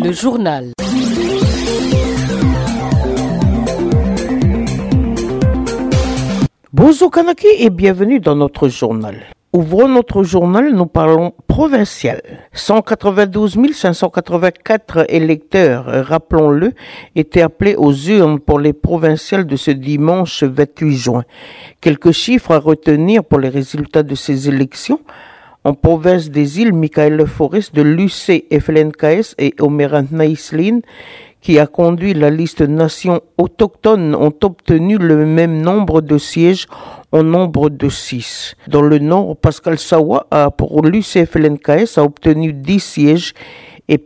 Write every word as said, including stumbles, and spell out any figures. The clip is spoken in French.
Le journal. Bonjour Kanaki et bienvenue dans notre journal. Ouvrons notre journal, nous parlons provincial. cent quatre-vingt-douze mille cinq cent quatre-vingt-quatre électeurs, rappelons-le, étaient appelés aux urnes pour les provinciales de ce dimanche vingt-huit juin. Quelques chiffres à retenir pour les résultats de ces élections. En province des îles, Michael Forest de l'U C F L N K S et Omerant Naïslin, qui a conduit la liste nations autochtones, ont obtenu le même nombre de sièges en nombre de six. Dans le Nord, Pascal Sawa a, pour l'U C F L N K S a obtenu dix sièges